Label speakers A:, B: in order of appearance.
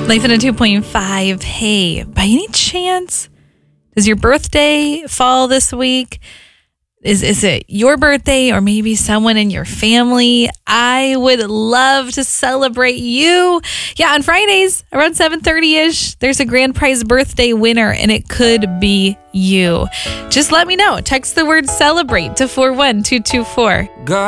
A: Life in a 2.5. Hey, by any chance, does your birthday fall this week? Is it your birthday or maybe someone in your family? I would love to celebrate you. Yeah, on Fridays around 7:30-ish, there's a grand prize birthday winner and it could be you. Just let me know. Text the word celebrate to 41224.